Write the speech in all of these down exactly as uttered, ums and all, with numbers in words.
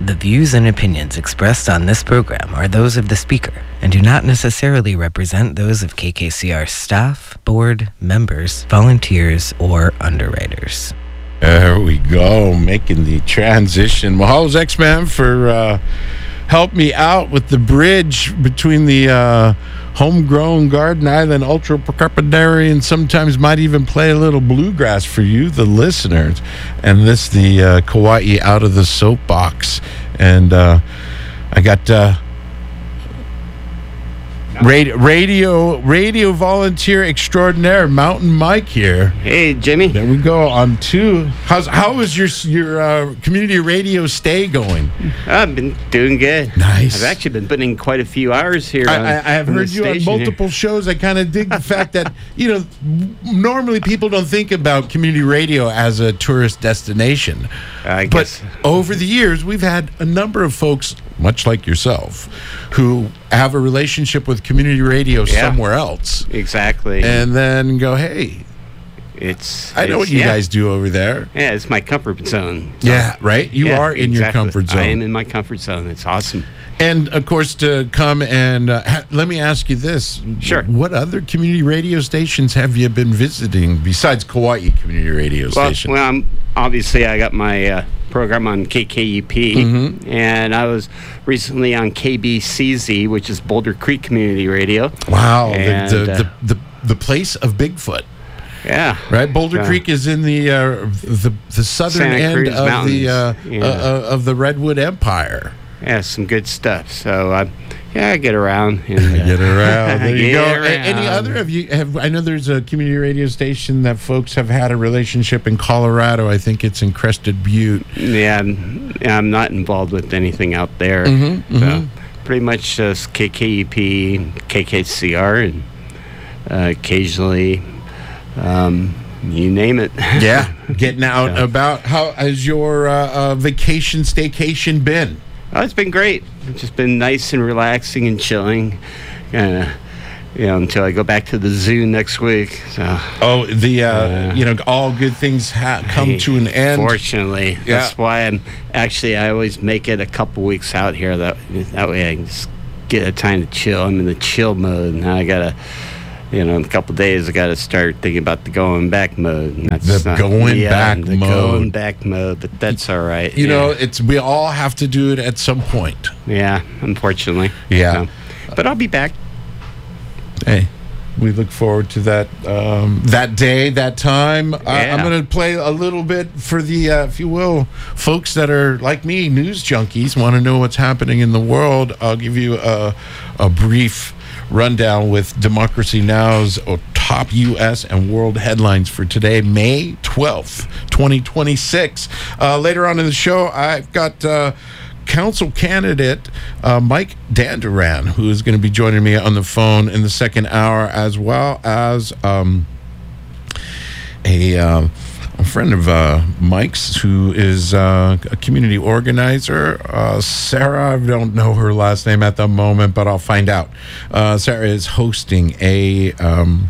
The views and opinions expressed on this program are those of the speaker and do not necessarily represent those of K K C R staff, board, members, volunteers, or underwriters. There we go, making the transition. Mahal's X-Man for uh, help me out with the bridge between the uh, homegrown Garden Island Ultra Carpentary, and sometimes might even play a little bluegrass for you, the listeners. And this, the uh, Kauai Out of the Soapbox. And uh, I got uh, radio, radio radio volunteer extraordinaire, Mountain Mike here. Hey, Jimmy. There we go on two. How's how was your your uh, community radio stay going? I've been doing good. Nice. I've actually been putting in quite a few hours here. I, on, I, I have on heard the you on station multiple here. shows. I kind of dig the fact that, you know, normally people don't think about community radio as a tourist destination. I But guess. over the years, we've had a number of folks, much like yourself, who have a relationship with community radio Yeah. somewhere else, Exactly. and then go, hey, it's. I know it's- what you yeah. guys do over there. Yeah, it's my comfort zone. So, Yeah, right? You yeah, are in your exactly. comfort zone. I am in my comfort zone. It's awesome. And, of course, to come and uh, ha- let me ask you this. Sure. What other community radio stations have you been visiting besides Kauai Community Radio Well, Station? well, I'm, obviously, I got my uh, program on K K E P, Mm-hmm. and I was recently on K B C Z, which is Boulder Creek Community Radio. Wow, the, And, the, uh, the, the, the place of Bigfoot, Yeah. right? Boulder Uh, Creek is in the uh, the, the southern Santa end Cruz of the uh, Mountains, yeah. uh, uh, of the Redwood Empire. Yeah, some good stuff. So, uh, yeah, I get around. And, uh, Get around. There you Get go. A- Any around. other of you have? I know there's a community radio station that folks have had a relationship in Colorado. I think it's in Crested Butte. Yeah, I'm, yeah, I'm not involved with anything out there. Mm-hmm, so pretty much just K K E P, K K C R, and uh, occasionally, um, you name it. Yeah, getting out Yeah. about. How has your uh, uh, vacation staycation been? Oh, it's been great. It's just been nice and relaxing and chilling. Uh, you know, until I go back to the zoo next week. So, Oh, the uh, Uh, you know, all good things ha- come to an end. Fortunately, Yeah. that's why I'm actually I always make it a couple weeks out here. That that way I can just get a time to chill. I'm in the chill mode. Now I gotta, you know, in a couple days I gotta start thinking about the going back mode. And that's The going back the mode. going back mode, but that's all right. You yeah. know, it's we all have to do it at some point. Yeah, unfortunately. Yeah. So, but I'll be back. Hey, we look forward to that um, that day, that time. I, I'm Yeah. going to play a little bit for the, uh, if you will, folks that are like me, news junkies, want to know what's happening in the world. I'll give you a, a brief rundown with Democracy Now!'s uh, top U S and world headlines for today, May twelfth, twenty twenty-six. Uh, later on in the show, I've got Uh, Council candidate uh, Mike Danduran, who is going to be joining me on the phone in the second hour, as well as um, a, uh, a friend of uh, Mike's who is uh, a community organizer. Uh, Sarah, I don't know her last name at the moment, but I'll find out. Uh, Sarah is hosting a. Um,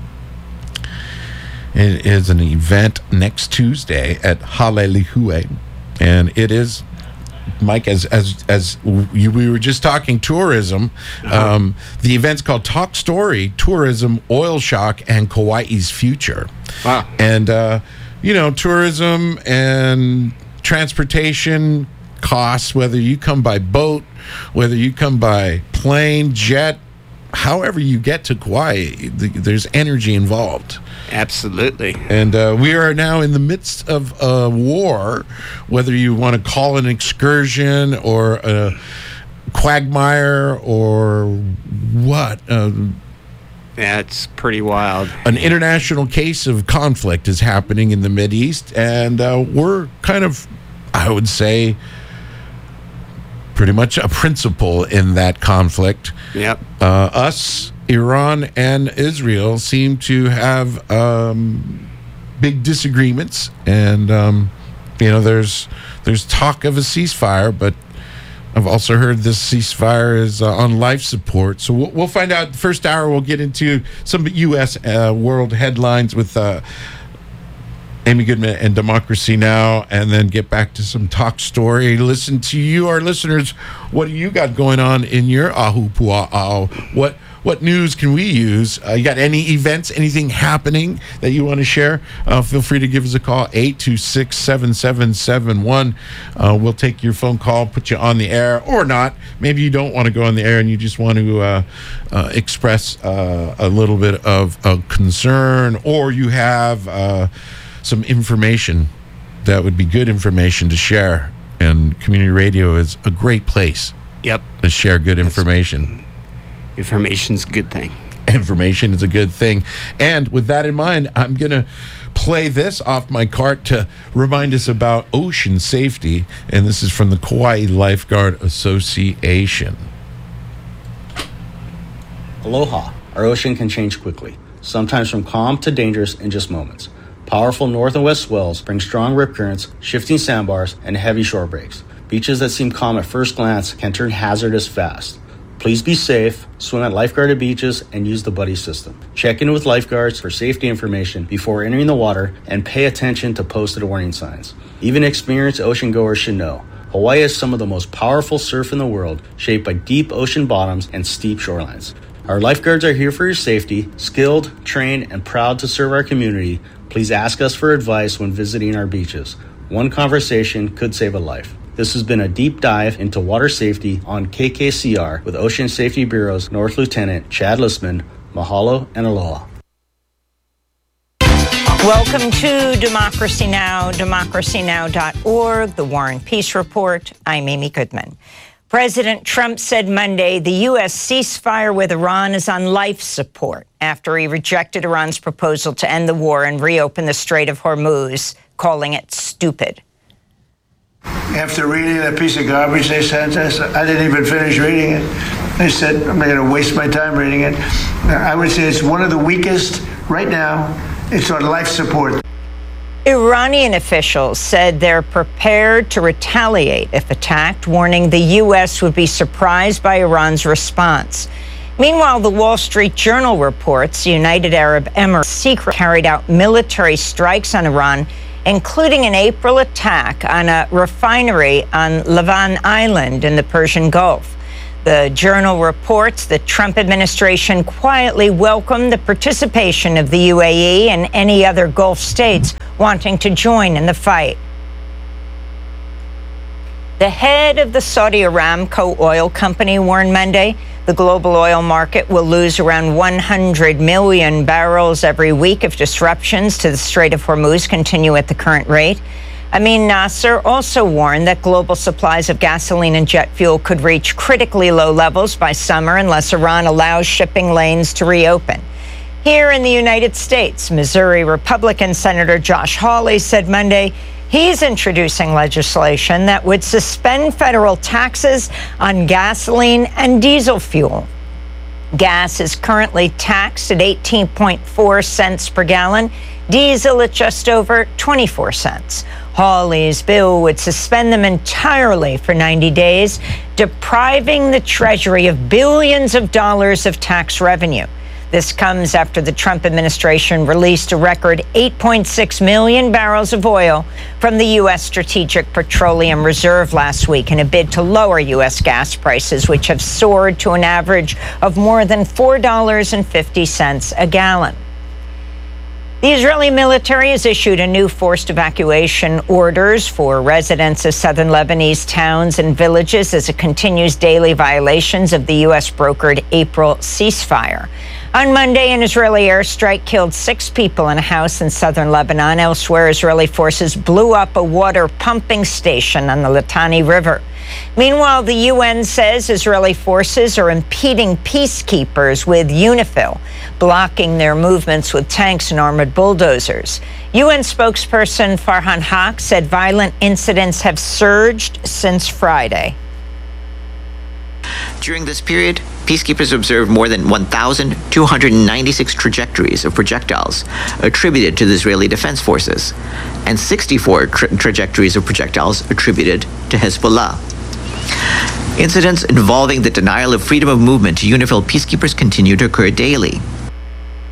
it is an event next Tuesday at Halelihue, and it is. Mike, as as as you, we were just talking tourism, um, the event's called Talk Story: Tourism, Oil Shock, and Kauai's Future. Wow. And uh, you know, tourism and transportation costs, whether you come by boat, whether you come by plane, jet, however you get to Kauai, th- there's energy involved. Absolutely. And uh, we are now in the midst of a war, whether you want to call it an excursion or a quagmire or what. Uh, Yeah, it's pretty wild. an international case of conflict is happening in the Mideast, and uh, we're kind of, I would say, pretty much a principal in that conflict. Yep. Uh, us, Iran, and Israel seem to have um, big disagreements, and um, you know, there's there's talk of a ceasefire, but I've also heard this ceasefire is uh, on life support. So we'll, we'll find out. First hour, we'll get into some U S uh, world headlines with uh, Amy Goodman and Democracy Now!, and then get back to some Talk Story. Listen to you, our listeners. What do you got going on in your Ahu Pua'au? What what news can we use? Uh, you got any events, anything happening that you want to share? Uh, feel free to give us a call, eight two six, seven seven seven one. Uh, we'll take your phone call, put you on the air, or not. Maybe you don't want to go on the air and you just want to uh, uh, express uh, a little bit of, of concern, or you have uh, some information that would be good information to share. And community radio is a great place Yep. to share good information. Information's a good thing. Information is a good thing. And with that in mind, I'm going to play this off my cart to remind us about ocean safety. And this is from the Kauai Lifeguard Association. Aloha. Our ocean can change quickly, sometimes from calm to dangerous in just moments. Powerful north and west swells bring strong rip currents, shifting sandbars, and heavy shore breaks. Beaches that seem calm at first glance can turn hazardous fast. Please be safe, swim at lifeguarded beaches, and use the buddy system. Check in with lifeguards for safety information before entering the water, and pay attention to posted warning signs. Even experienced ocean goers should know Hawaii has some of the most powerful surf in the world, shaped by deep ocean bottoms and steep shorelines. Our lifeguards are here for your safety, skilled, trained, and proud to serve our community. Please ask us for advice when visiting our beaches. One conversation could save a life. This has been a deep dive into water safety on K K C R with Ocean Safety Bureau's North Lieutenant Chad Listman. Mahalo and aloha. Welcome to Democracy Now!, democracy now dot org, the War and Peace Report. I'm Amy Goodman. President Trump said Monday the U S ceasefire with Iran is on life support after he rejected Iran's proposal to end the war and reopen the Strait of Hormuz, calling it stupid. After reading that piece of garbage they sent us, I didn't even finish reading it. They said, I'm not going to waste my time reading it. I would say it's one of the weakest right now. It's on life support. Iranian officials said they're prepared to retaliate if attacked, warning the U S would be surprised by Iran's response. Meanwhile, the Wall Street Journal reports the United Arab Emirates secretly carried out military strikes on Iran, including an April attack on a refinery on Lavan Island in the Persian Gulf. The Journal reports the Trump administration quietly welcomed the participation of the U A E and any other Gulf states wanting to join in the fight. The head of the Saudi Aramco oil company warned Monday the global oil market will lose around one hundred million barrels every week if disruptions to the Strait of Hormuz continue at the current rate. Amin Nasser also warned that global supplies of gasoline and jet fuel could reach critically low levels by summer unless Iran allows shipping lanes to reopen. Here in the United States, Missouri Republican Senator Josh Hawley said Monday he's introducing legislation that would suspend federal taxes on gasoline and diesel fuel. Gas is currently taxed at eighteen point four cents per gallon, diesel at just over twenty-four cents. Hawley's bill would suspend them entirely for ninety days, depriving the Treasury of billions of dollars of tax revenue. This comes after the Trump administration released a record eight point six million barrels of oil from the U S Strategic Petroleum Reserve last week in a bid to lower U S gas prices, which have soared to an average of more than four dollars and fifty cents a gallon. The Israeli military has issued a new forced evacuation orders for residents of southern Lebanese towns and villages as it continues daily violations of the U S-brokered April ceasefire. On Monday, an Israeli airstrike killed six people in a house in southern Lebanon. Elsewhere, Israeli forces blew up a water pumping station on the Litani River. Meanwhile, the U N says Israeli forces are impeding peacekeepers with UNIFIL, blocking their movements with tanks and armored bulldozers. U N spokesperson Farhan Haq said violent incidents have surged since Friday. During this period, peacekeepers observed more than one thousand two hundred ninety-six trajectories of projectiles attributed to the Israeli Defense Forces, and sixty-four tra- trajectories of projectiles attributed to Hezbollah. Incidents involving the denial of freedom of movement to UNIFIL peacekeepers continue to occur daily.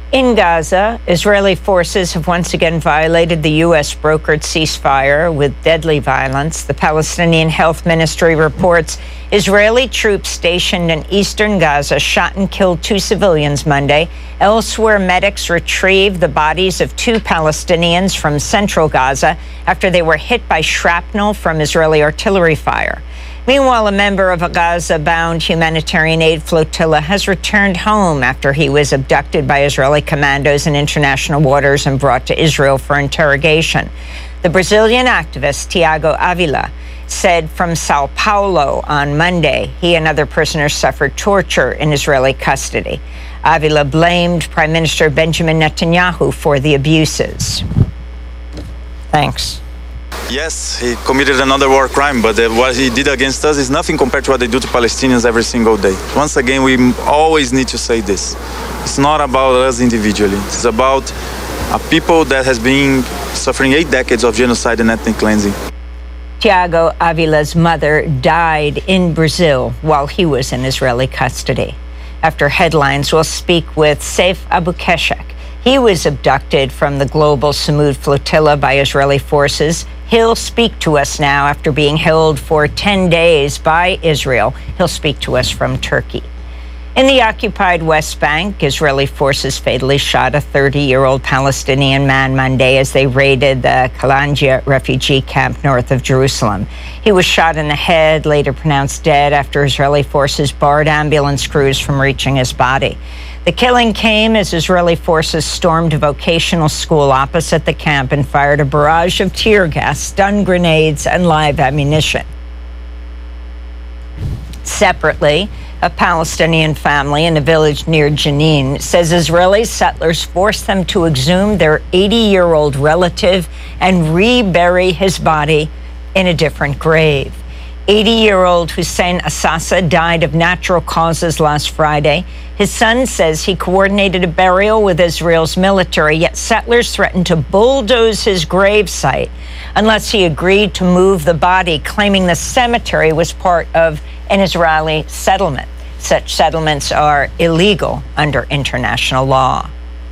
In Gaza, Israeli forces have once again violated the U S brokered ceasefire with deadly violence. The Palestinian Health Ministry reports Israeli troops stationed in eastern Gaza shot and killed two civilians Monday. Elsewhere, medics retrieved the bodies of two Palestinians from central Gaza after they were hit by shrapnel from Israeli artillery fire. Meanwhile, a member of a Gaza-bound humanitarian aid flotilla has returned home after he was abducted by Israeli commandos in international waters and brought to Israel for interrogation. The Brazilian activist Tiago Avila said from Sao Paulo on Monday he and other prisoners suffered torture in Israeli custody. Avila blamed Prime Minister Benjamin Netanyahu for the abuses. Thanks. Yes, he committed another war crime, but uh, what he did against us is nothing compared to what they do to Palestinians every single day. Once again, we always need to say this. It's not about us individually. It's about a people that has been suffering eight decades of genocide and ethnic cleansing. Tiago Avila's mother died in Brazil while he was in Israeli custody. After headlines, we'll speak with Saif Abu Keshek. He was abducted from the global Samud flotilla by Israeli forces. He'll speak to us now after being held for ten days by Israel. He'll speak to us from Turkey. In the occupied West Bank, Israeli forces fatally shot a thirty-year-old Palestinian man Monday as they raided the Kalangia refugee camp north of Jerusalem. He was shot in the head, later pronounced dead after Israeli forces barred ambulance crews from reaching his body. The killing came as Israeli forces stormed a vocational school opposite the camp and fired a barrage of tear gas, stun grenades, and live ammunition. Separately, a Palestinian family in a village near Jenin says Israeli settlers forced them to exhume their eighty-year-old relative and rebury his body in a different grave. eighty-year-old Hussein Assasa died of natural causes last Friday. His son says he coordinated a burial with Israel's military, yet settlers threatened to bulldoze his gravesite unless he agreed to move the body, claiming the cemetery was part of an Israeli settlement. Such settlements are illegal under international law.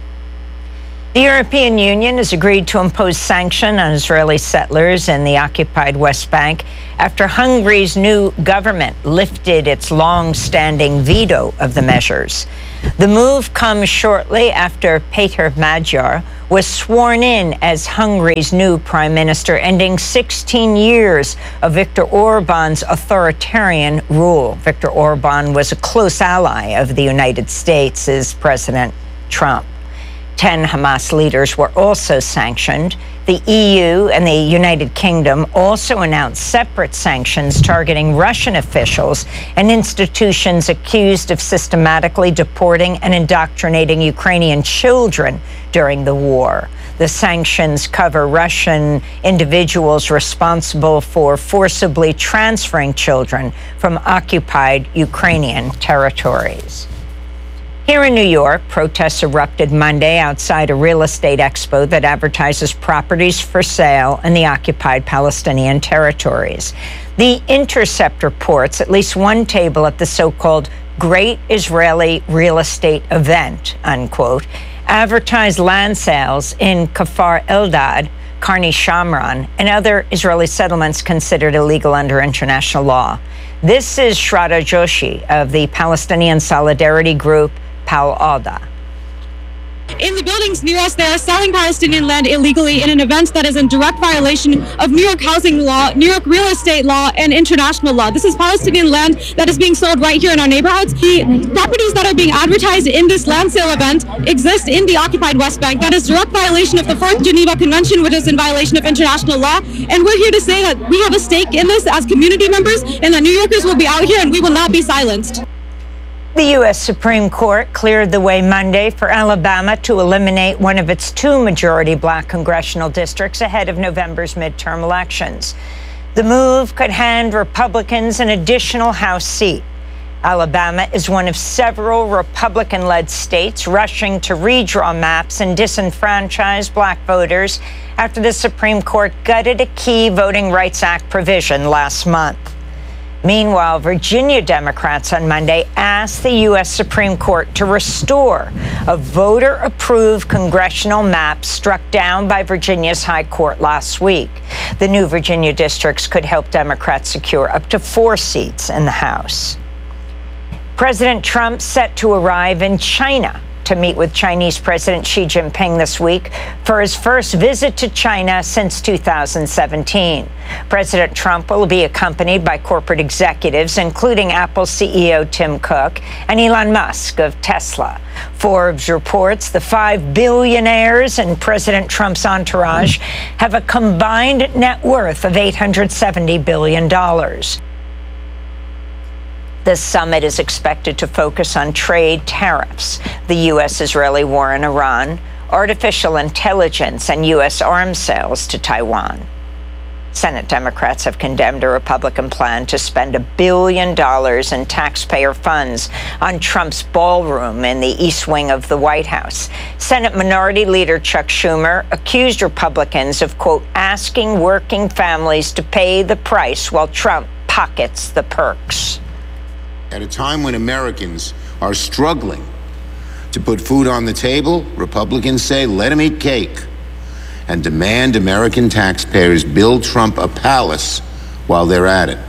The European Union has agreed to impose sanctions on Israeli settlers in the occupied West Bank after Hungary's new government lifted its long-standing veto of the measures. The move comes shortly after Peter Magyar was sworn in as Hungary's new prime minister, ending sixteen years of Viktor Orban's authoritarian rule. Viktor Orban was a close ally of the United States' President Trump. Ten Hamas leaders were also sanctioned. The E U and the United Kingdom also announced separate sanctions targeting Russian officials and institutions accused of systematically deporting and indoctrinating Ukrainian children during the war. The sanctions cover Russian individuals responsible for forcibly transferring children from occupied Ukrainian territories. Here in New York, protests erupted Monday outside a real estate expo that advertises properties for sale in the occupied Palestinian territories. The Intercept reports at least one table at the so-called Great Israeli Real Estate Event, unquote, advertised land sales in Kfar Eldad, Karni Shamran, and other Israeli settlements considered illegal under international law. This is Shraddha Joshi of the Palestinian Solidarity Group, Pal Auda. In the buildings near us, they are selling Palestinian land illegally in an event that is in direct violation of New York housing law, New York real estate law, and international law. This is Palestinian land that is being sold right here in our neighborhoods. The properties that are being advertised in this land sale event exist in the occupied West Bank. That is direct violation of the Fourth Geneva Convention, which is in violation of international law. And we're here to say that we have a stake in this as community members, and that New Yorkers will be out here and we will not be silenced. The U S Supreme Court cleared the way Monday for Alabama to eliminate one of its two majority black congressional districts ahead of November's midterm elections. The move could hand Republicans an additional House seat. Alabama is one of several Republican-led states rushing to redraw maps and disenfranchise black voters after the Supreme Court gutted a key Voting Rights Act provision last month. Meanwhile, Virginia Democrats on Monday asked the U S Supreme Court to restore a voter-approved congressional map struck down by Virginia's High Court last week. The new Virginia districts could help Democrats secure up to four seats in the House. President Trump set to arrive in China to meet with Chinese President Xi Jinping this week for his first visit to China since two thousand seventeen. President Trump will be accompanied by corporate executives, including Apple C E O Tim Cook and Elon Musk of Tesla. Forbes reports the five billionaires in President Trump's entourage have a combined net worth of eight hundred seventy billion dollars. The summit is expected to focus on trade tariffs, the U S-Israeli war in Iran, artificial intelligence, and U S arms sales to Taiwan. Senate Democrats have condemned a Republican plan to spend a billion dollars in taxpayer funds on Trump's ballroom in the East Wing of the White House. Senate Minority Leader Chuck Schumer accused Republicans of, quote, asking working families to pay the price while Trump pockets the perks. At a time when Americans are struggling to put food on the table, Republicans say, let them eat cake, and demand American taxpayers build Trump a palace while they're at it.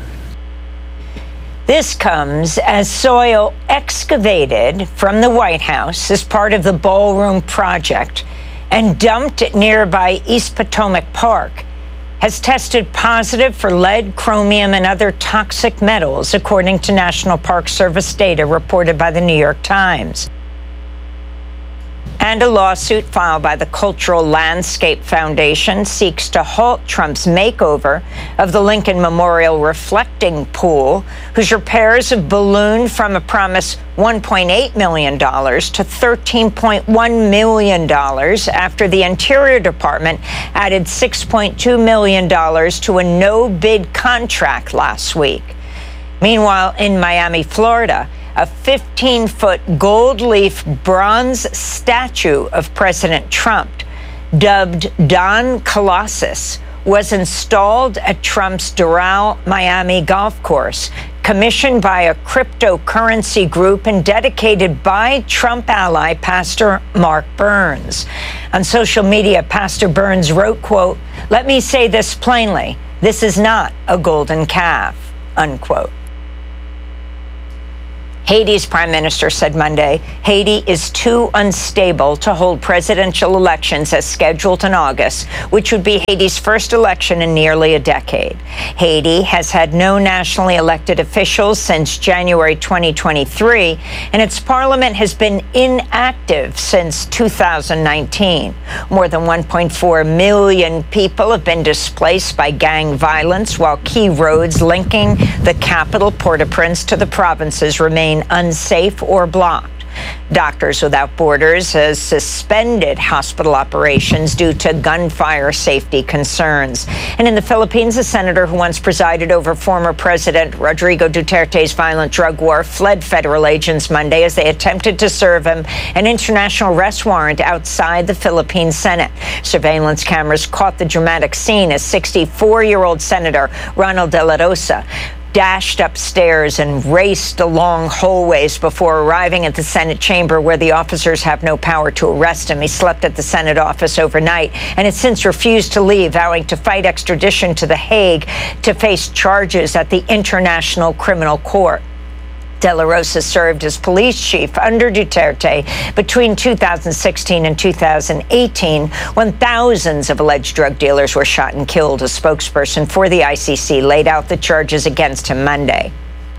This comes as soil excavated from the White House as part of the Ballroom Project and dumped at nearby East Potomac Park has tested positive for lead, chromium, and other toxic metals, according to National Park Service data reported by the New York Times. And a lawsuit filed by the Cultural Landscape Foundation seeks to halt Trump's makeover of the Lincoln Memorial Reflecting Pool, whose repairs have ballooned from a promised one point eight million dollars to thirteen point one million dollars after the Interior Department added six point two million dollars to a no-bid contract last week. Meanwhile, in Miami, Florida, a fifteen-foot gold leaf bronze statue of President Trump, dubbed Don Colossus, was installed at Trump's Doral Miami golf course, commissioned by a cryptocurrency group and dedicated by Trump ally Pastor Mark Burns. On social media, Pastor Burns wrote, quote, "Let me say this plainly, this is not a golden calf," unquote. Haiti's prime minister said Monday Haiti is too unstable to hold presidential elections as scheduled in August, which would be Haiti's first election in nearly a decade. Haiti has had no nationally elected officials since January twenty twenty-three, and its parliament has been inactive since two thousand nineteen. More than one point four million people have been displaced by gang violence, while key roads linking the capital, Port-au-Prince, to the provinces remain unsafe or blocked. Doctors Without Borders has suspended hospital operations due to gunfire safety concerns. And in the Philippines, a senator who once presided over former President Rodrigo Duterte's violent drug war fled federal agents Monday as they attempted to serve him an international arrest warrant outside the Philippine Senate. Surveillance cameras caught the dramatic scene as sixty-four-year-old Senator Ronald De La Rosa dashed upstairs and raced along hallways before arriving at the Senate chamber, where the officers have no power to arrest him. He slept at the Senate office overnight and has since refused to leave, vowing to fight extradition to The Hague to face charges at the International Criminal Court. De La Rosa served as police chief under Duterte between two thousand sixteen and two thousand eighteen, when thousands of alleged drug dealers were shot and killed. A spokesperson for the I C C laid out the charges against him Monday.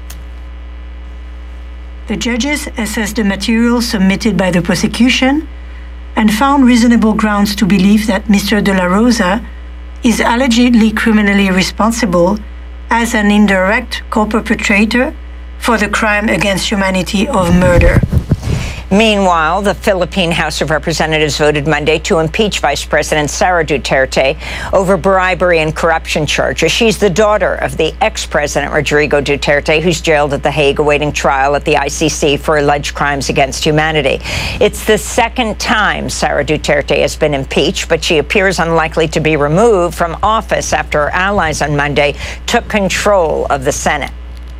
The judges assessed the material submitted by the prosecution and found reasonable grounds to believe that Mister De La Rosa is allegedly criminally responsible as an indirect co-perpetrator for the crime against humanity of murder. Meanwhile, the Philippine House of Representatives voted Monday to impeach Vice President Sara Duterte over bribery and corruption charges. She's the daughter of the ex-president Rodrigo Duterte, who's jailed at The Hague awaiting trial at the I C C for alleged crimes against humanity. It's the second time Sara Duterte has been impeached, but she appears unlikely to be removed from office after her allies on Monday took control of the Senate.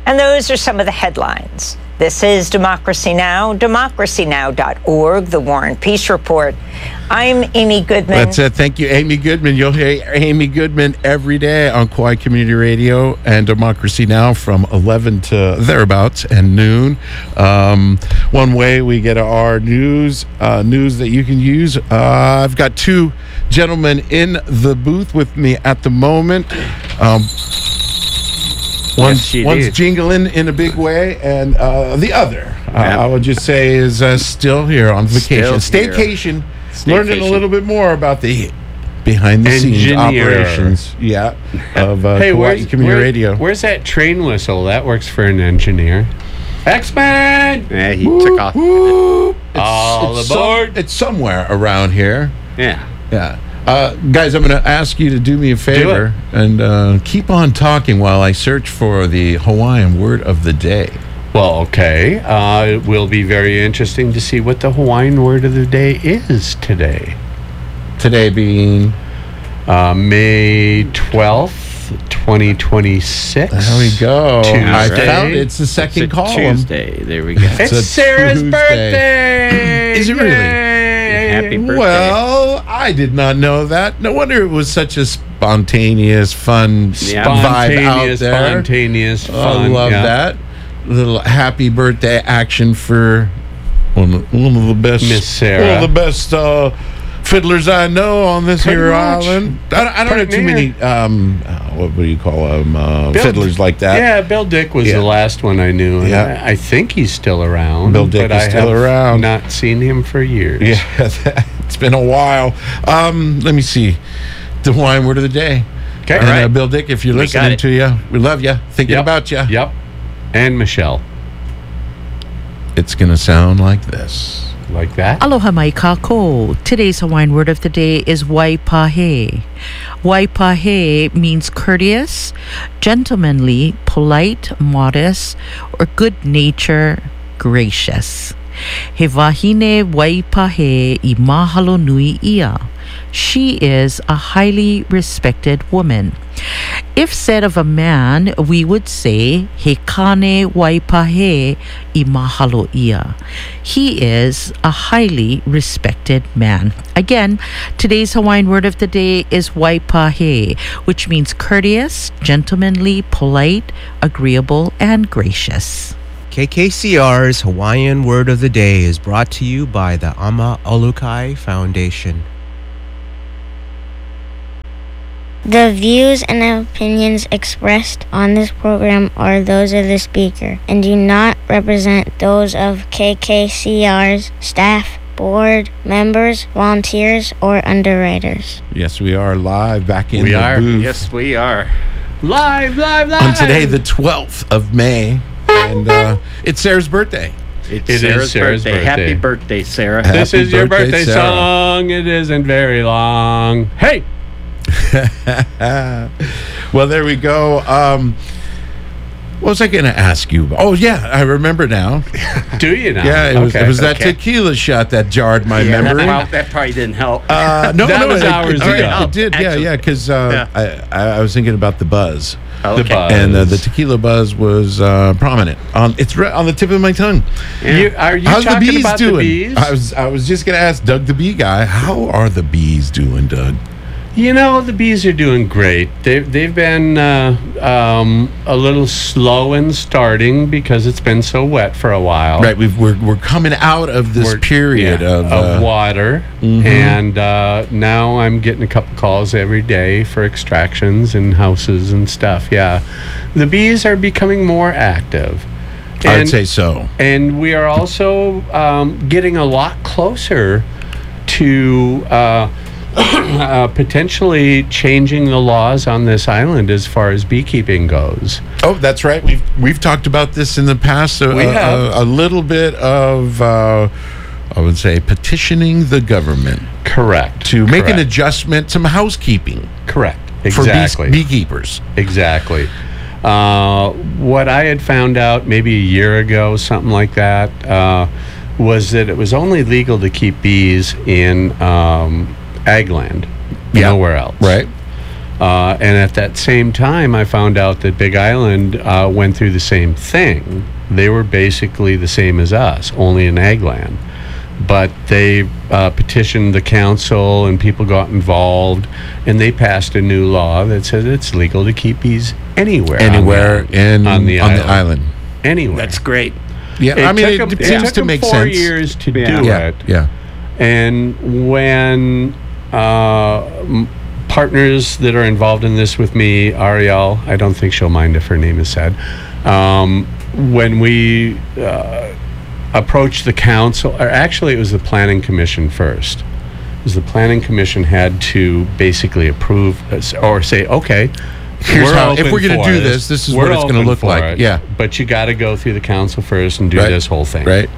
And those are some of the headlines. This is Democracy Now!, democracy now dot org, the War and Peace Report. I'm Amy Goodman. That's it. Thank you, Amy Goodman. You'll hear Amy Goodman every day on Kauai Community Radio and Democracy Now! From eleven to thereabouts and noon. Um, one way we get our news, uh, news that you can use. Uh, I've got two gentlemen in the booth with me at the moment. Um, One's, Yes, one's do. jingling in a big way, and uh, the other, uh, Yep. I would just say, is uh, still here on vacation. Still here. Staycation. Learning a Staycation. little bit more about the behind-the-scenes Engineer. operations, yeah, of uh, Hey, Kauai where's, Community where- Radio. where's that train whistle? That works for an engineer. X-Men! Yeah, he took off. Whoop. It's, All it's aboard. Some, it's somewhere around here. Yeah. Yeah. Uh, guys, I'm going to ask you to do me a favor and uh, keep on talking while I search for the Hawaiian word of the day. Well, okay. Uh, it will be very interesting to see what the Hawaiian word of the day is today. Today being... Uh, May twelfth, twenty twenty-six. There we go. I Tuesday. found it. It's the second It's a column. Tuesday. There we go. It's, a Sarah's Tuesday. birthday! Is it really? Yay! Happy birthday. Well, I did not know that. No wonder it was such a spontaneous, fun Yeah. vibe out Spontaneous, there. spontaneous Oh, fun. I love yeah. that. Little happy birthday action for one of, one of the best, Miss Sarah. one of the best uh, fiddlers I know on this Pretty here much. island. I, don't- I don't know Pretty too near. many. Um, uh, what do you call them? Uh, Bill- fiddlers like that. Yeah, Bill Dick was Yeah. the last one I knew. and Yeah. I, I think he's still around. Bill Dick but is I still have around. Not seen him for years. Yeah, it's been a while. Um, let me see. The Hawaiian word of the day. Okay, And, uh, right. Bill Dick, if you're We listening got it. to you, we love you. Thinking Yep. about you. Yep. And Michelle. It's going to sound like this. Like that? Aloha mai kako. Today's Hawaiian word of the day is waipahe. Waipahe means courteous, gentlemanly, polite, modest, or good nature, gracious. He wahine waipahe I mahalo nui ia. She is a highly respected woman. If said of a man, we would say, he kane waipahe I mahalo ia. He is a highly respected man. Again, today's Hawaiian word of the day is waipahe, which means courteous, gentlemanly, polite, agreeable, and gracious. K K C R's Hawaiian Word of the Day is brought to you by the Ama Olukai Foundation. The views and opinions expressed on this program are those of the speaker and do not represent those of K K C R's staff, board members, volunteers, or underwriters. Yes, we are live back in We the are. booth. Yes, we are. Live, live, live. On today, the twelfth of May. And uh, it's Sarah's birthday. It's It is Sarah's, Sarah's birthday. birthday. Happy birthday, Sarah. Happy This is your birthday, birthday Sarah. song. It isn't very long. Hey! Well, there we go. Um, what was I going to ask you about? Oh, yeah, I remember now. Do you now? Yeah, it was, Okay. it was that okay. tequila shot that jarred my Yeah, memory. That, that probably didn't help. Uh, no, That no, was it, hours it, did, ago. it did. Yeah, Actually. yeah, because uh, Yeah. I, I, I was thinking about the buzz. Oh, The okay. buzz. And uh, the tequila buzz was uh, prominent. On it's right on the tip of my tongue. You, are you How's the talking bees about doing? the bees? I was I was just gonna ask Doug the bee guy. How are the bees doing, Doug? You know, the bees are doing great. They've, they've been uh, um, a little slow in starting because it's been so wet for a while. Right, we've, we're we're coming out of this We're- period yeah, of, of uh, water, mhm. and uh, now I'm getting a couple calls every day for extractions and houses and stuff. Yeah, the bees are becoming more active. I would And- say so. And we are also um, getting a lot closer to uh, uh, potentially changing the laws on this island as far as beekeeping goes. Oh, that's right. We've we've talked about this in the past. A, We a- have. a, a little bit of uh, I would say petitioning the government Correct. to make an Correct. adjustment, some housekeeping Correct. for Exactly. bees, beekeepers. Exactly. Uh, what I had found out maybe a year ago, something like that, uh, was that it was only legal to keep bees in um, ag land, Yeah. nowhere else. Right. Uh, and at that same time, I found out that Big Island uh, went through the same thing. They were basically the same as us, only in ag land. But they uh, petitioned the council and people got involved, and they passed a new law that says it's legal to keep bees anywhere. Anywhere on the, in, on the on island. the island. Anywhere. That's great. Yeah, It I mean, took it, them- seems took to them make four sense. years to Yeah. do Yeah, it. yeah. And when uh, m- partners that are involved in this with me, Ariel, I don't think she'll mind if her name is said, um, when we uh, approached the council, or actually it was the planning commission first. It was the planning commission had to basically approve uh, or say, okay, Here's we're how- if open we're gonna for do this, this is what We're it's gonna open look for like. it, Yeah. but you got to go through the council first and do Right. this whole thing. Right.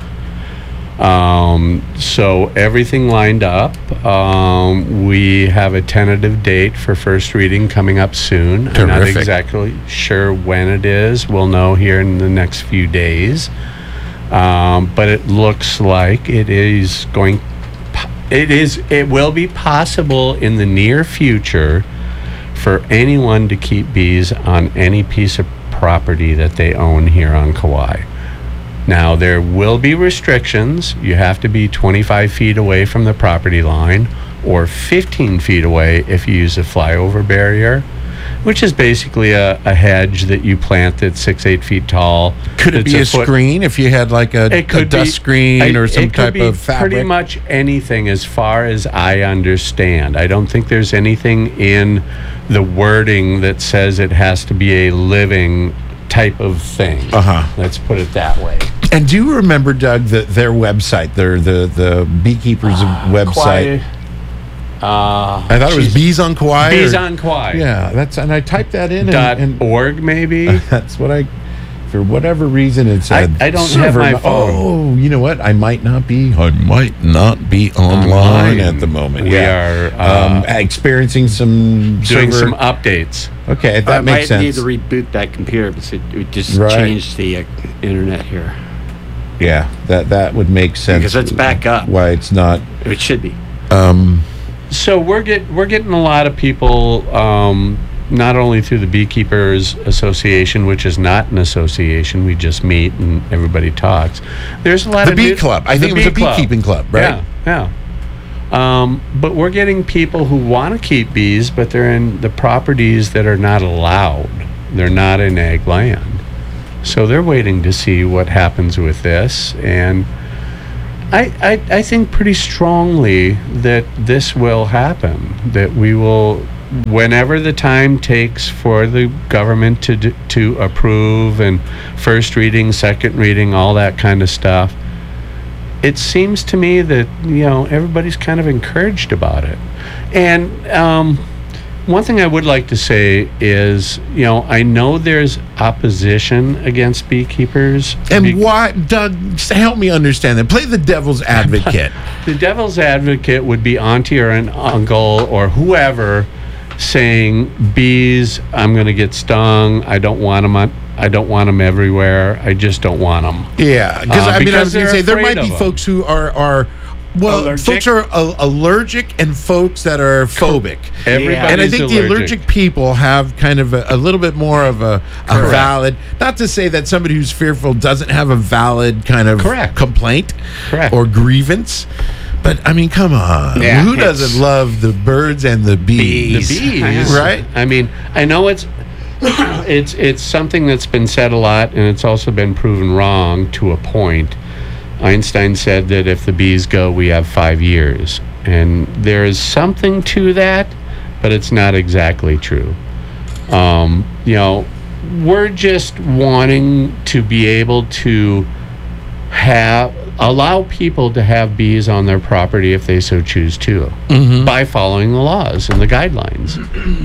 Um, so everything lined up. Um, we have a tentative date for first reading coming up soon. I'm not Terrific. exactly sure when it is. We'll know here in the next few days. Um, but it looks like it is going. po- It is. It will be possible in the near future for anyone to keep bees on any piece of property that they own here on Kauai. Now, there will be restrictions. You have to be twenty-five feet away from the property line or fifteen feet away if you use a flyover barrier, which is basically a, a hedge that you plant that's six, eight feet tall. Could it It's be a, foot- screen if you had like a, It a could dust be- screen I- or some it could type be of fabric? Pretty much anything, as far as I understand. I don't think there's anything in the wording that says it has to be a living type of thing. Uh-huh. Let's put it that way. And do you remember, Doug, the, their website, their the the beekeepers' website? Uh, I thought it was geez. Bees on Kauai. Bees or- on Kauai. Yeah, that's and I typed that in. Dot and, and org maybe. that's what I. For whatever reason, it said. I don't have server my no- phone. Oh, you know what? I might not be. I might not be online, Online. at the moment. We yeah. are, uh, um, experiencing some Doing server- some updates. Okay, that I makes might need sense. to reboot that computer because it, it just Right. changed the uh, internet here. Yeah, that that would make sense Because it's back up. Why it's not? It should be. Um, So we're get we're getting a lot of people, um, not only through the Beekeepers Association, which is not an association, we just meet and everybody talks. There's a lot The of bee new- club. I the think it was a bee club. beekeeping club, right? Yeah, yeah. Um, but we're getting people who want to keep bees, but they're in the properties that are not allowed. They're not in ag land. So they're waiting to see what happens with this. And I, I, I think pretty strongly that this will happen, that we will, whenever the time takes for the government to, d- to approve and first reading, second reading, all that kind of stuff, it seems to me that, you know, everybody's kind of encouraged about it. And um, one thing I would like to say is, you know, I know there's opposition against beekeepers. and be- why, Doug? Just help me understand that. Play the devil's advocate. The devil's advocate would be auntie or an uncle or whoever saying, bees, I'm going to get stung. I don't want them. On, I don't want them everywhere. I just don't want them. Yeah, because Uh, I mean, I because was going to they're say there afraid might be of 'em. folks who are are well, Allergic? folks are a- allergic and folks that are phobic. Everybody's and I think the allergic. allergic people have kind of a, a little bit more of a, a Correct. valid. Not to say that somebody who's fearful doesn't have a valid kind of Correct. complaint Correct. or grievance. But I mean, come on. Yeah, Who it's- doesn't love the birds and the bees? The bees, Right? I mean, I know it's it's it's something that's been said a lot, and it's also been proven wrong to a point. Einstein said that if the bees go, we have five years, and there is something to that, but it's not exactly true. Um, you know, we're just wanting to be able to have allow people to have bees on their property if they so choose to, Mhm. by following the laws and the guidelines.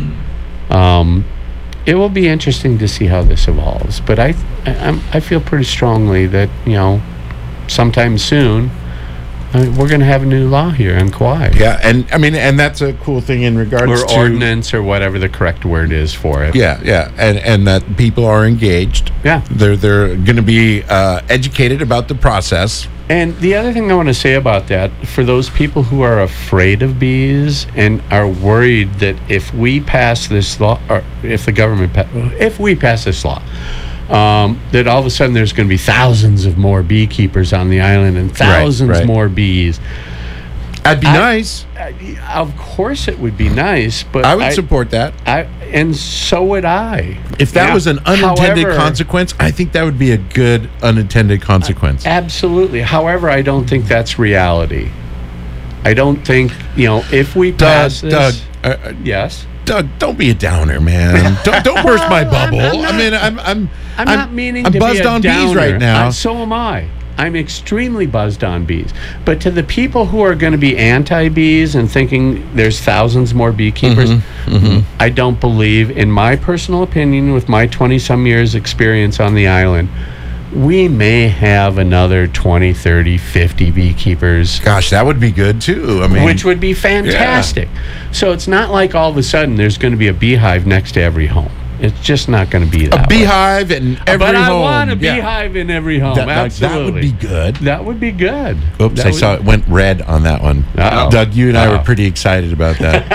Um, it will be interesting to see how this evolves, but I, I, I'm, I feel pretty strongly that, you know, sometime soon, I mean, we're going to have a new law here in Kauai. Yeah, and I mean, and that's a cool thing in regards or to ordinance or whatever the correct word is for it. Yeah, yeah, and and that people are engaged. Yeah, they're they're going to be uh, educated about the process. And the other thing I want to say about that, for those people who are afraid of bees and are worried that if we pass this law, or if the government, pa- if we pass this law, um, that all of a sudden there's going to be thousands of more beekeepers on the island and thousands right, right. more bees. That'd be I, nice. I, of course, it would be nice, but I would support that. I and so would I. If that yeah. was an unintended However, consequence, I think that would be a good unintended consequence. Absolutely. However, I don't think that's reality. I don't think, you know, if we Doug, pass this... Doug, uh, yes? Doug, don't be a downer, man. don't don't burst my bubble. I'm, I'm not, I mean, I'm I'm I'm, I'm not meaning I'm to buzzed be a on downer. bees right now. Uh, so am I. I'm extremely buzzed on bees. But to the people who are going to be anti-bees and thinking there's thousands more beekeepers, mm-hmm, mm-hmm. I don't believe, in my personal opinion, with my twenty-some years experience on the island, we may have another twenty, thirty, fifty beekeepers. Gosh, that would be good too. I mean, which would be fantastic. Yeah. So it's not like all of a sudden there's going to be a beehive next to every home. It's just not going to be that a beehive way. in every but home. I want a yeah. beehive in every home. That, Absolutely, that would be good. That would be good. Oops, that I would... saw it went red on that one. Uh-oh. Doug, you and I Uh-oh. were pretty excited about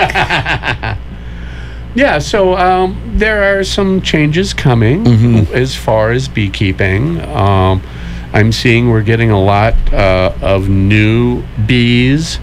that. Yeah, so um, there are some changes coming mm-hmm. as far as beekeeping. Um, I'm seeing we're getting a lot uh, of new bees.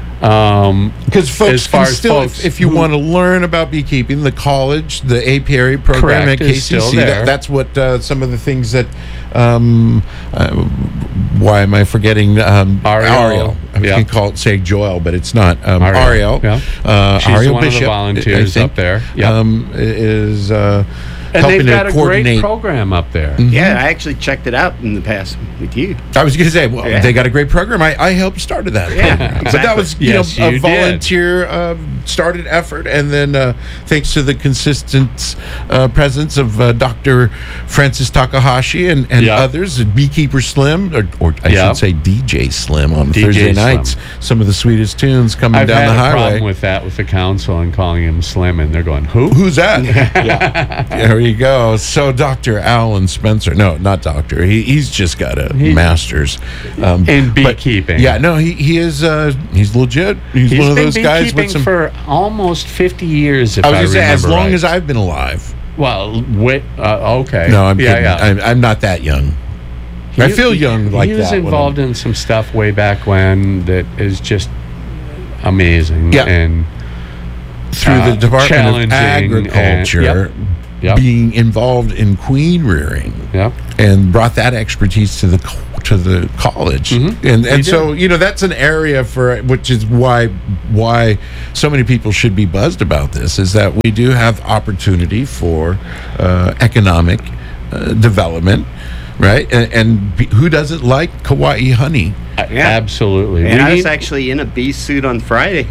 Um, because folks as far can as still, folks if, if you who, want to learn about beekeeping, the college, the apiary program correct, at K C C, that, that's what uh, some of the things that. Um, uh, why am I forgetting um, Ariel? Ariel. I was yeah. going to call it say Joel, but it's not. Um, Ariel. Ariel. Yeah. Uh, She's Ariel one Bishop, of the volunteers I think, up there. Yep. Um, is. Uh, And helping they've got to a coordinate. great program up there. Mm-hmm. Yeah, I actually checked it out in the past with you. I was going to say, well, yeah. they got a great program. I, I helped started that yeah, program. exactly. But that was, you yes, know, you a volunteer uh, started effort. And then uh, thanks to the consistent uh, presence of uh, Doctor Francis Takahashi and, and yep. others, Beekeeper Slim, or, or I yep. should say D J Slim on D J Thursday Slim. nights. Some of the sweetest tunes coming I've down had the a highway. problem with that with the council and calling him Slim, and they're going, who? Who's that? yeah. There you go. So Doctor Alan Spencer. No, not doctor. He, he's just got a He- master's. Um, in but- beekeeping. yeah, no, he, he is, uh, he's legit. He's, He's one of been those guys beekeeping with some. for almost fifty years, if I I, was going to say, remember as long right. as I've been alive. Well, wait, uh, okay. No, I'm yeah, kidding. yeah. I'm, I'm not that young. I He- feel young like He was that when involved in some stuff way back when that is just amazing. Yeah. And through uh, the Department of challenging and- Agriculture, yep. Yep. being involved in queen rearing, Yep. and brought that expertise to the co- to the college, Mhm. and and He so did. you know that's an area for which is why why so many people should be buzzed about this is that we do have opportunity for uh, economic uh, development, right? And, and be, who doesn't like Kauai honey? Uh, Absolutely. And We I was need- actually in a bee suit on Friday.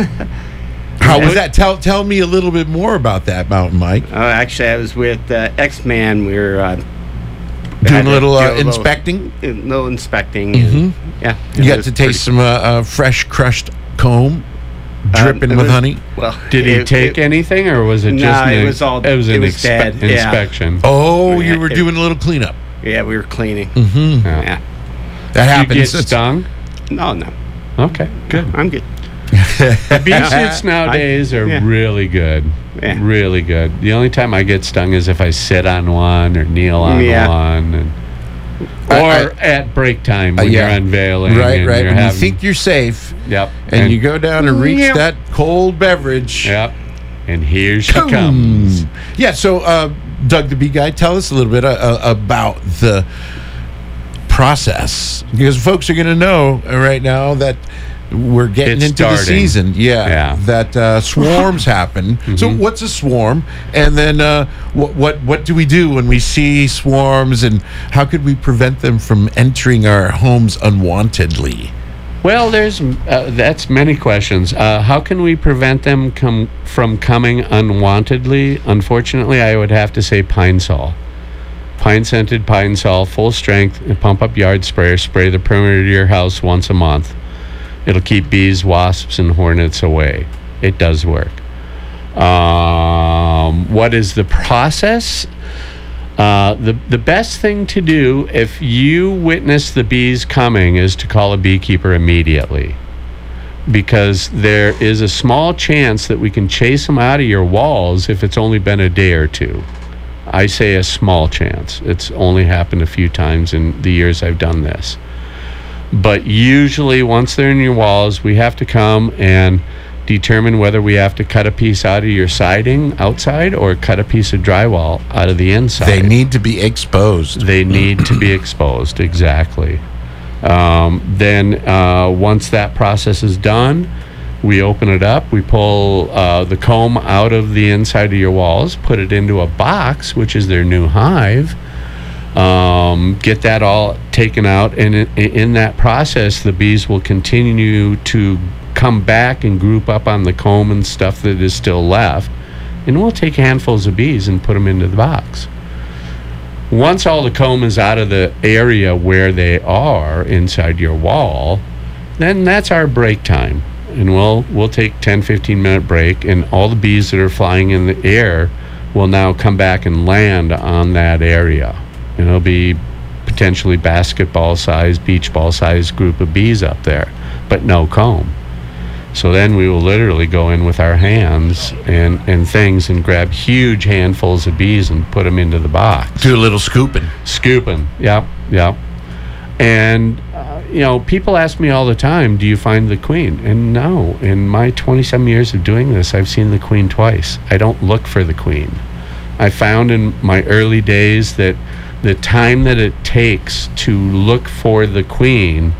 How was that? Tell tell me a little bit more about that, Mountain Mike. Oh, actually, I was with uh, X-Man. We were uh, Doing had a to little do uh, a little- inspecting. A little inspecting. Mhm. And, yeah. You it got was to pretty- taste some uh, uh, fresh crushed comb Um, dripping it with was- honey. Well, Did he it- take it- anything, or was it No, just? it an- was all- It was it an was inspe- dead, yeah. inspection. Oh, Yeah, you were it- doing a little cleanup. Yeah, we were cleaning. Mm-hmm. Yeah. Yeah. That You happens. get It's- stung? No, no. Okay, good. I'm good. Bee suits nowadays are yeah. really good. Yeah. Really good. The only time I get stung is if I sit on one or kneel on Yeah. one, and, or I- I- at break time Uh, when yeah. you're unveiling. Right, and right. You're When having, you think you're safe, yep. and, you go down and reach Yep. that cold beverage. Yep. And here she Boom. comes. Yeah. So, uh, Doug the Bee Guy, tell us a little bit uh, uh, about the process, because folks are going to know uh, right now that we're getting It's into the starting. season. Yeah. Yeah. That uh, swarms happen. So, what's a swarm? And then, uh, what what what do we do when we see swarms? And how could we prevent them from entering our homes unwantedly? Well, there's uh, that's many questions. Uh, how can we prevent them come from coming unwantedly? Unfortunately, I would have to say pine sol. Pine scented pine sol, full strength, and pump up yard sprayer. Spray the perimeter of your house once a month. It'll keep bees, wasps, and hornets away. It does work. Um, what is the process? Uh, the, the best thing to do if you witness the bees coming is to call a beekeeper immediately, because there is a small chance that we can chase them out of your walls if it's only been a day or two. I say a small chance. It's only happened a few times in the years I've done this. But usually once they're in your walls, we have to come and determine whether we have to cut a piece out of your siding outside or cut a piece of drywall out of the inside. They need to be exposed. They need to be exposed, exactly. Um, then uh, once that process is done, we open it up, we pull uh, the comb out of the inside of your walls, put it into a box, which is their new hive, um, get that all taken out, and in, in that process, the bees will continue to come back and group up on the comb and stuff that is still left, and we'll take handfuls of bees and put them into the box. Once all the comb is out of the area where they are inside your wall, then that's our break time, and we'll we'll take ten fifteen minute break, and all the bees that are flying in the air will now come back and land on that area, and it'll be potentially basketball size, beach ball size group of bees up there, but no comb. So then we will literally go in with our hands and, and things and grab huge handfuls of bees and put them into the box. Do a little scooping. Scooping, yep, yep. And, uh, you know, people ask me all the time, do you find the queen? And no, in my twenty-some years of doing this, I've seen the queen twice. I don't look for the queen. I found in my early days that the time that it takes to look for the queen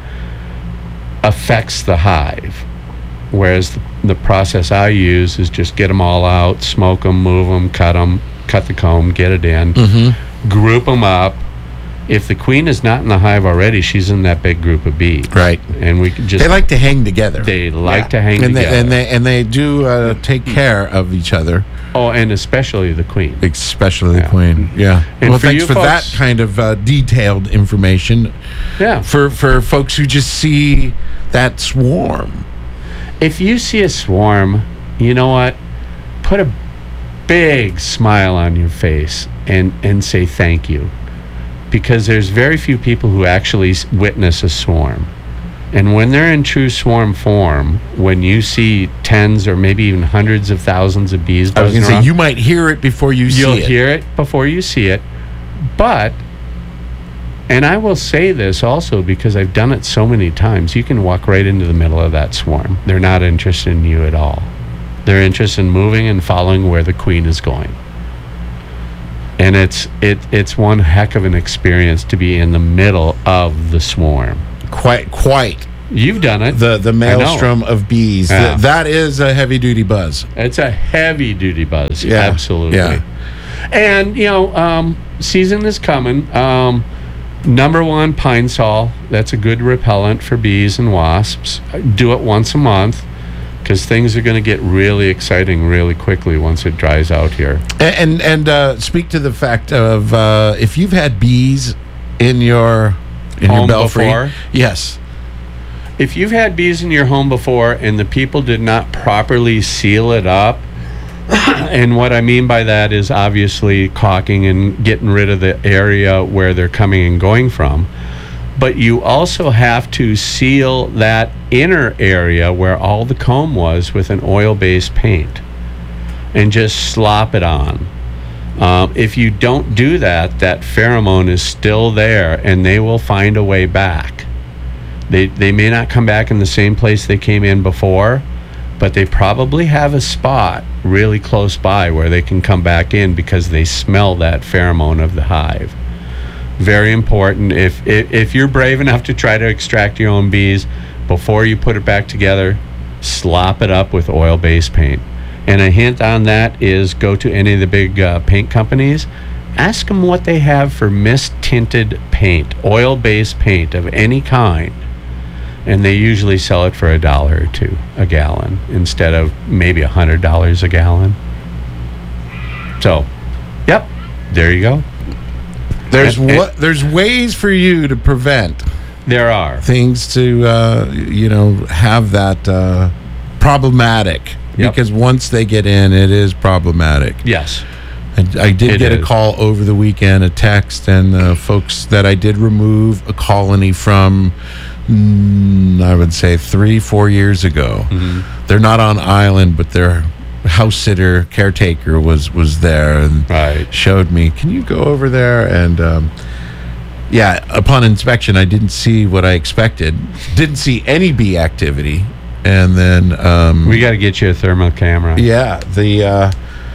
affects the hive. Whereas the, the process I use is just get them all out, smoke them, move them, cut them, cut the comb, get it in, mm-hmm. group them up. If the queen is not in the hive already, she's in that big group of bees. Right. And we can just... They like to hang together. They like yeah. to hang and together. They, and, they, and they do uh, take care of each other. Oh, and especially the queen. Especially yeah. the queen, yeah. And well, for thanks you for folks, that kind of uh, detailed information. Yeah. For, for folks who just see that swarm. If you see a swarm, you know what? Put a big smile on your face and, and say thank you. Because there's very few people who actually witness a swarm. And when they're in true swarm form, when you see tens or maybe even hundreds of thousands of bees I was buzzing going to around, say, you might hear it before you see you'll it. You'll hear it before you see it. But, and I will say this also because I've done it so many times, you can walk right into the middle of that swarm. They're not interested in you at all. They're interested in moving and following where the queen is going. And it's it it's one heck of an experience to be in the middle of the swarm. Quite, quite. You've done it. The the maelstrom of bees. Yeah. The, that is a heavy duty buzz. It's a heavy duty buzz. Yeah. Absolutely. Yeah. And you know, um, season is coming. Um, number one, pine sol. That's a good repellent for bees and wasps. Do it once a month, because things are going to get really exciting really quickly once it dries out here. And and, and uh, speak to the fact of uh, if you've had bees in your in home your belfry, before. Yes. If you've had bees in your home before and the people did not properly seal it up, and what I mean by that is obviously caulking and getting rid of the area where they're coming and going from, but you also have to seal that inner area where all the comb was with an oil-based paint and just slop it on. Um, if you don't do that, that pheromone is still there and they will find a way back. They, they may not come back in the same place they came in before, but they probably have a spot really close by where they can come back in because they smell that pheromone of the hive. Very important. If, if if you're brave enough to try to extract your own bees, before you put it back together, slop it up with oil-based paint. And a hint on that is go to any of the big uh, paint companies, ask them what they have for mist-tinted paint, oil-based paint of any kind, and they usually sell it for a dollar or two a gallon instead of maybe a hundred dollars a gallon. So, yep, there you go. There's And- what there's ways for you to prevent There are things to uh, you know have that uh, problematic Yep. because once they get in, it is problematic. Yes. And I did It get is. a call over the weekend, a text, and uh, folks that I did remove a colony from, mm, I would say three, four years ago. Mm-hmm. They're not on island, but their house sitter, caretaker was was there and right. showed me, can you go over there? And um, yeah, upon inspection, I didn't see what I expected. Didn't see any bee activity. And then um, we got to get you a thermal camera. Yeah, the uh,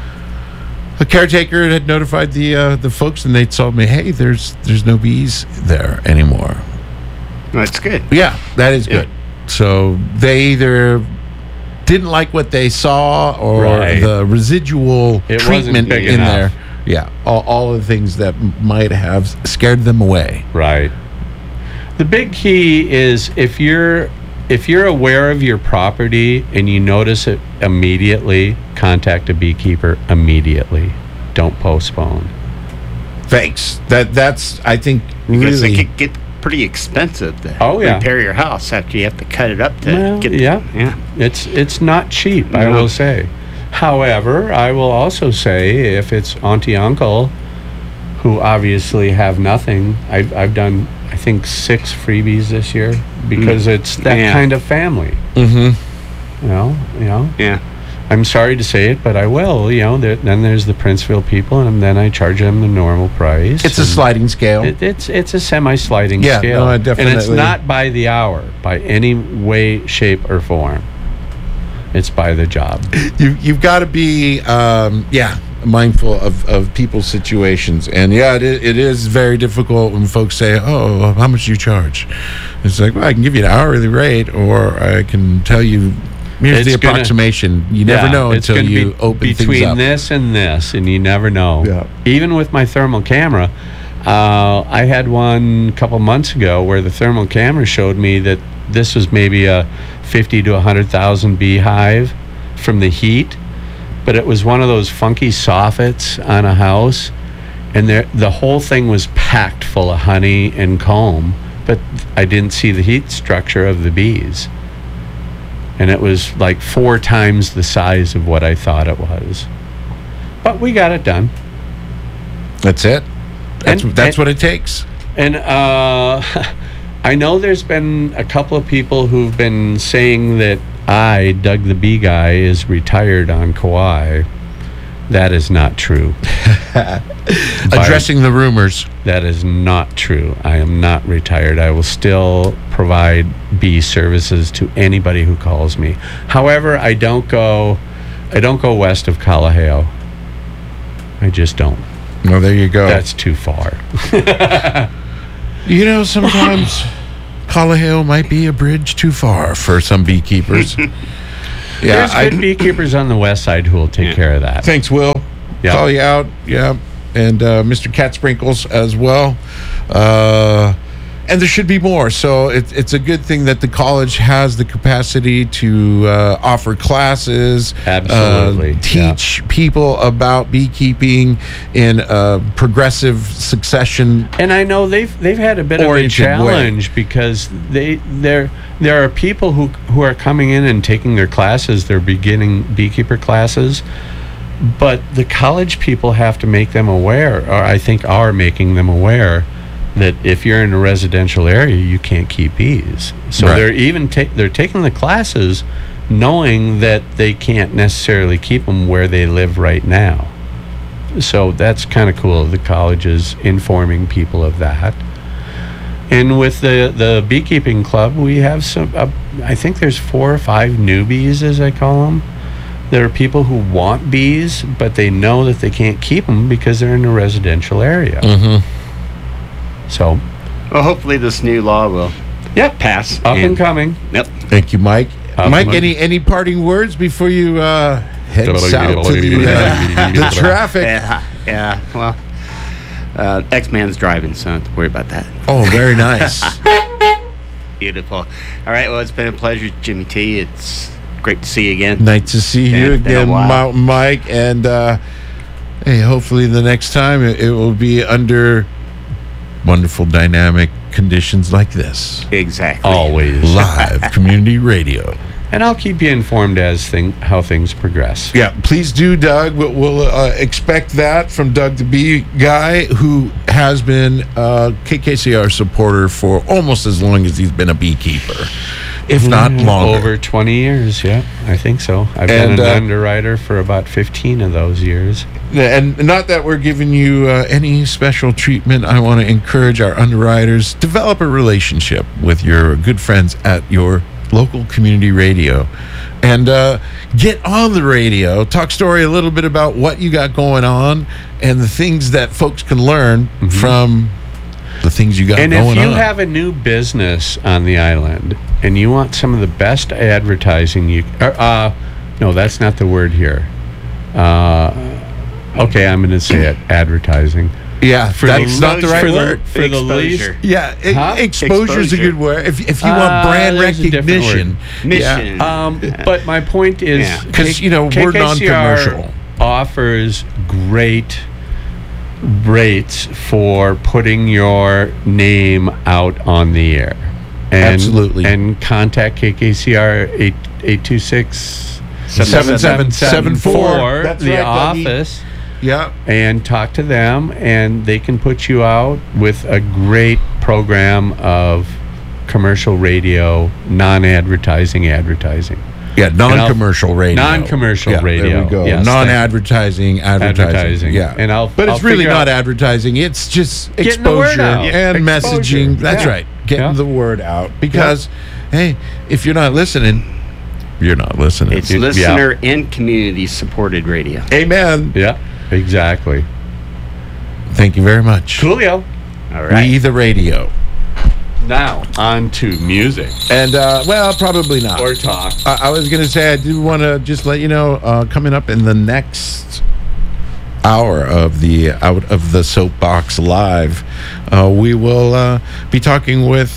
the caretaker had notified the uh, the folks, and they told me, "Hey, there's there's no bees there anymore." That's good. Yeah, that is Yeah. good. So they either didn't like what they saw, or Right. the residual It wasn't treatment big in enough. there. Yeah, all, all of the things that m- might have scared them away. Right. The big key is if you're if you're aware of your property and you notice it immediately, contact a beekeeper immediately. Don't postpone. Thanks. That that's I think Because really. it could get pretty expensive to Oh, yeah. repair your house after you have to cut it up to Well, get yeah. yeah. It's it's not cheap, I No. will say. However, I will also say if it's auntie uncle who obviously have nothing, I've I've done I think six freebies this year because it's that Yeah. kind of family. Mm-hmm. You know, you know. Yeah. I'm sorry to say it, but I will. You know, there, then there's the Princeville people, and then I charge them the normal price. It's a and sliding scale. It, it's it's a semi-sliding Yeah, scale, no, I and it's definitely- not by the hour, by any way, shape, or form. It's by the job. you you've got to be um, yeah mindful of, of people's situations, and yeah, it is, it is very difficult when folks say, "Oh, how much do you charge?" It's like, well, I can give you an hourly rate, or I can tell you here's It's the gonna- approximation. You never Yeah, know it's until gonna you be open things between up. this and this, and you never know. Yeah. Even with my thermal camera, uh, I had one a couple months ago where the thermal camera showed me that this was maybe a fifty to a hundred thousand beehive from the heat, but it was one of those funky soffits on a house, and there the whole thing was packed full of honey and comb, but I didn't see the heat structure of the bees. And it was like four times the size of what I thought it was. But we got it done. That's it. That's And- that's and- what it takes. And uh, I know there's been a couple of people who've been saying that I, Doug the Bee Guy, is retired on Kauai. That is not true. Addressing the rumors. That is not true. I am not retired. I will still provide bee services to anybody who calls me. However, I don't go I don't go west of Kalaheo. I just don't. Well, there you go. That's too far. You know, sometimes Kalaheo might be a bridge too far for some beekeepers. Yeah, There's I, good beekeepers on the west side who will take care of that. Thanks, Will. Yeah. Call you out. Yeah. And uh, Mister Cat Sprinkles as well. Uh, and there should be more. So it, it's a good thing that the college has the capacity to uh, offer classes, Absolutely, uh, teach people about beekeeping in a progressive succession. And I know they've they've had a bit of a Oriented way. challenge because they there there are people who who are coming in and taking their classes, their beginning beekeeper classes, but the college people have to make them aware, or I think are making them aware, that if you're in a residential area, you can't keep bees. So Right. they're even ta- they're taking the classes knowing that they can't necessarily keep them where they live right now. So that's kind of cool. The college is informing people of that. And with the, the beekeeping club, we have some, uh, I think there's four or five newbies, as I call them. There are people who want bees, but they know that they can't keep them because they're in a residential area. Mm-hmm. So, Well, hopefully this new law will yep, pass. up and coming. Yep. Thank you, Mike. Uh, Mike, Mike. any any parting words before you uh, head south to the, uh, the traffic? Yeah, yeah. Well, uh, X-Man's driving, so don't have to worry about that. Oh, very nice. Beautiful. All right, well, it's been a pleasure, Jimmy T. It's great to see you again. Nice to see Yeah, you it's been a again, while. Mountain Mike. And uh, hey, hopefully the next time it, it will be under wonderful, dynamic conditions like this. Exactly. Always. Live community radio. And I'll keep you informed as thing how things progress. Yeah, please do, Doug. We'll, we'll uh, expect that from Doug the Bee Guy, who has been a K K C R supporter for almost as long as he's been a beekeeper, if not Mm, longer. Over twenty years, yeah, I think so. I've And, been an uh, underwriter for about fifteen of those years. And not that we're giving you uh, any special treatment. I want to encourage our underwriters, develop a relationship with your good friends at your local community radio, and uh, get on the radio. Talk story a little bit about what you got going on and the things that folks can learn mm-hmm. from the things you got and going on. And if you have a new business on the island and you want some of the best advertising, you uh, uh no, that's not the word here. Uh, okay, I'm going to say it. Advertising. Yeah, for that's the, not the right for word. The, for the least, yeah, it, huh? exposure is a good word. If if you want uh, brand recognition, mission. Yeah. Um, but my point is, because K- you know we're K K C R non-commercial. Offers great rates for putting your name out on the air. And, Absolutely. And contact K K C R eight eight two six seven seven seven four. The That's right, office. Dougie. Yeah. And talk to them, and they can put you out with a great program of commercial radio, non-advertising advertising. Yeah, non-commercial radio. Non-commercial yeah, radio. There we go. Yes, non-advertising advertising. advertising. Yeah. And I'll But I'll it's really figure not out- advertising. It's just Getting the word exposure out. and Yeah, messaging. exposure. That's Yeah. right. Getting Yeah. the word out. Because, hey, if you're not listening, you're not listening. It's It- listener and community supported radio. yeah. Amen. Yeah, exactly. Thank you very much. Coolio. All right. We the radio. Now, on to music. And, uh, well, probably not. Or talk. I, I was going to say, I do want to just let you know, uh, coming up in the next hour of the Out of the Soapbox Live, uh, we will uh, be talking with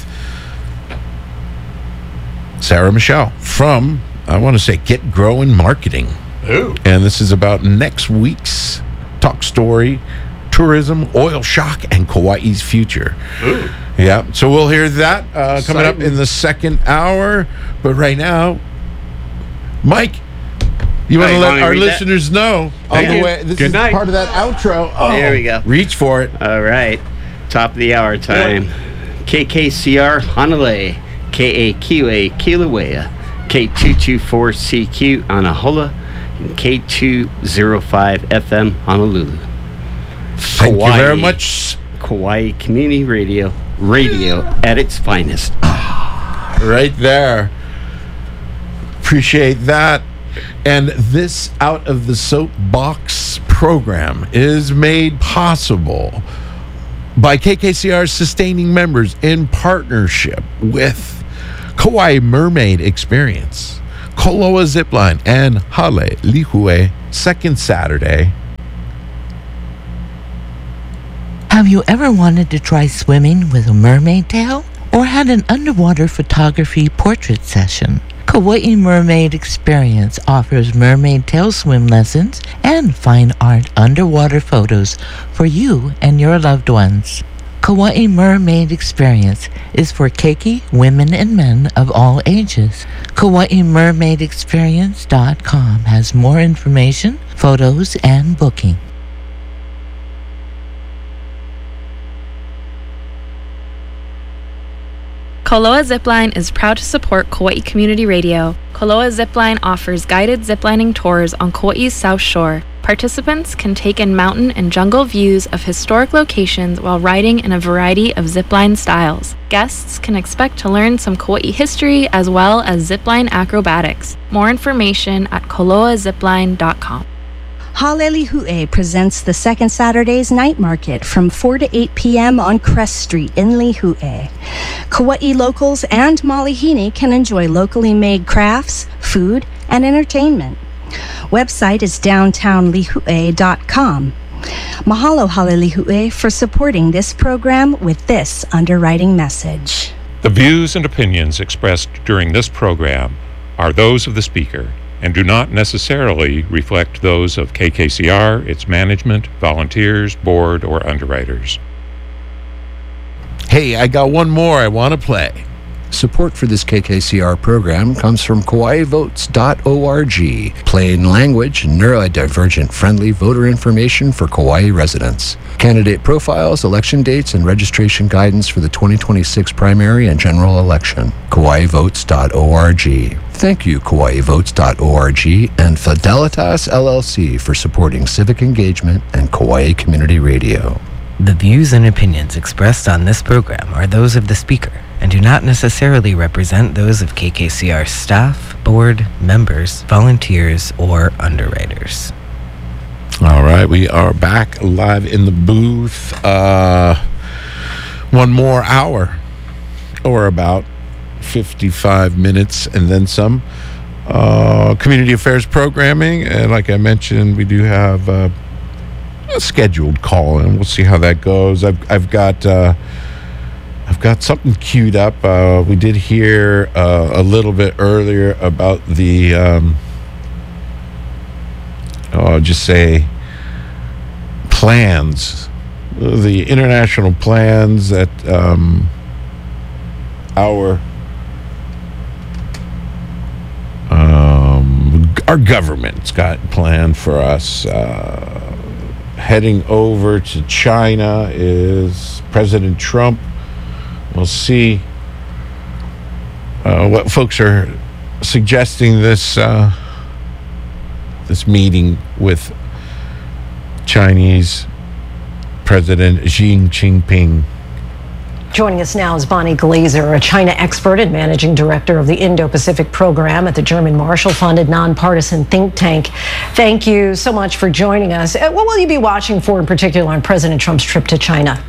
Sarah Michelle from, I want to say, Get Growing Marketing. Ooh. And this is about next week's Talk Story, Tourism, Oil Shock, and Kauai's future. Ooh. Yeah, so we'll hear that uh, coming up Exciting. in the second hour. But right now, Mike, you want Oh, to you let want me to our read that? listeners know Thank on the you. way. This Good is night. part of that outro. Oh, There we go. Reach for it. All right. Top of the hour time. K K C R Honolulu, K A Q A Kilauea, K two twenty-four C Q Anahola, and K two oh five F M Honolulu. Thank you Kauai. very much. Kauai Community Radio, radio at its finest. Right there. Appreciate that. And this Out of the Soapbox program is made possible by K K C R's sustaining members in partnership with Kauai Mermaid Experience, Koloa Zipline, and Hale Lihue second Saturday. Have you ever wanted to try swimming with a mermaid tail? Or had an underwater photography portrait session? Kauai Mermaid Experience offers mermaid tail swim lessons and fine art underwater photos for you and your loved ones. Kauai Mermaid Experience is for keiki women and men of all ages. Kauai Mermaid Experience dot com has more information, photos, and booking. Koloa Zipline is proud to support Kauai Community Radio. Koloa Zipline offers guided ziplining tours on Kauai's South Shore. Participants can take in mountain and jungle views of historic locations while riding in a variety of zipline styles. Guests can expect to learn some Kauai history as well as zipline acrobatics. More information at koloa zipline dot com. Hale Lihue presents the second Saturday's night market from four to eight p.m. on Crest Street in Lihue. Kauai locals and Malihini can enjoy locally made crafts, food, and entertainment. Website is downtown lihue dot com. Mahalo Hale Lihue for supporting this program with this underwriting message. The views and opinions expressed during this program are those of the speaker and do not necessarily reflect those of K K C R, its management, volunteers, board, or underwriters. Hey, I got one more I want to play. Support for this K K C R program comes from Kauai Votes dot org. Plain language, neurodivergent friendly voter information for Kauai residents. Candidate profiles, election dates, and registration guidance for the twenty twenty-six primary and general election. Kauai Votes dot org. Thank you, Kauai Votes dot org and Fidelitas L L C for supporting civic engagement and Kauai Community Radio. The views and opinions expressed on this program are those of the speaker and do not necessarily represent those of K K C R staff, board, members, volunteers, or underwriters. All right, we are back live in the booth. Uh, one more hour, or about fifty-five minutes and then some. Uh, community affairs programming, and like I mentioned, we do have uh, a scheduled call, and we'll see how that goes. I've I've got uh, I've got something queued up. Uh, we did hear uh, a little bit earlier about the. Um, oh, I'll just say plans, the international plans that um, our um, our government's got planned for us. Uh, heading over to China is President Trump. We'll see uh, what folks are suggesting this uh, this meeting with Chinese President Xi Jinping. Joining us now is Bonnie Glaser, a China expert and managing director of the Indo-Pacific Program at the German Marshall-funded nonpartisan think tank. Thank you so much for joining us. What will you be watching for in particular on President Trump's trip to China?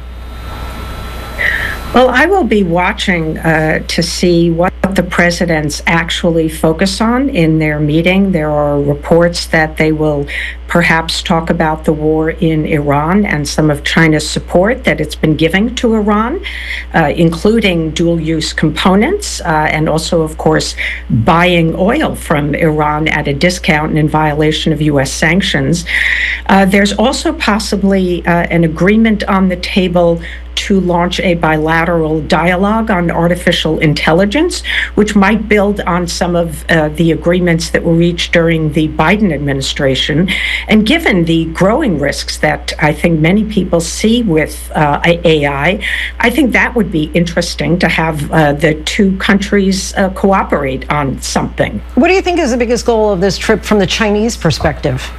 Well, I will be watching uh, to see what the presidents actually focus on in their meeting. There are reports that they will perhaps talk about the war in Iran and some of China's support that it's been giving to Iran, uh, including dual-use components, uh, and also, of course, buying oil from Iran at a discount and in violation of U S sanctions. Uh, there's also possibly uh, an agreement on the table to launch a bilateral dialogue on artificial intelligence, which might build on some of uh, the agreements that were reached during the Biden administration. And given the growing risks that I think many people see with uh, A I, I think that would be interesting to have uh, the two countries uh, cooperate on something. What do you think is the biggest goal of this trip from the Chinese perspective?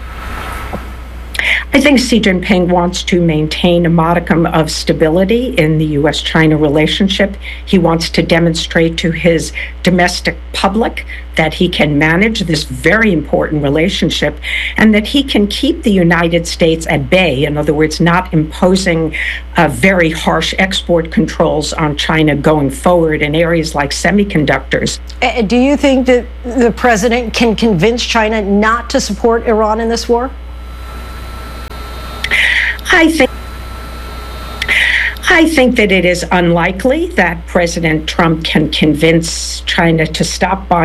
I think Xi Jinping wants to maintain a modicum of stability in the U S China relationship. He wants to demonstrate to his domestic public that he can manage this very important relationship and that he can keep the United States at bay. In other words, not imposing uh, very harsh export controls on China going forward in areas like semiconductors. Uh, do you think that the president can convince China not to support Iran in this war? I think I think that it is unlikely that President Trump can convince China to stop buying